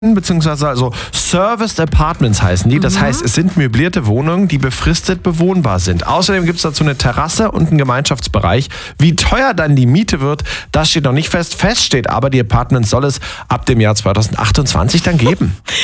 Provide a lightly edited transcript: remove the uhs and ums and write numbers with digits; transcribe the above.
beziehungsweise also Serviced Apartments heißen die. Das heißt, es sind möblierte Wohnungen, die befristet bewohnbar sind. Außerdem gibt es dazu eine Terrasse und einen Gemeinschaftsbereich. Wie teuer dann die Miete wird, das steht noch nicht fest. Fest steht aber, die Apartments soll es ab dem Jahr 2028 dann geben.